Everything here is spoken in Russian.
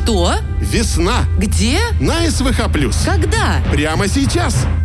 Что? Весна Где? на СВХ+. Когда? Прямо сейчас.